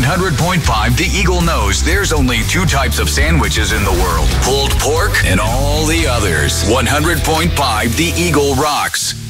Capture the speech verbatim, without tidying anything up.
one hundred point five The Eagle knows there's only two types of sandwiches in the world: pulled pork and all the others. one hundred point five The Eagle rocks.